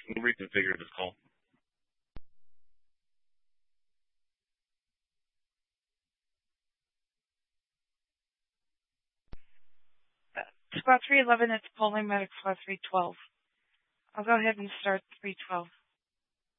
reconfigure this call. Squad 311, it's polling medic squad 312. I'll go ahead and start 312.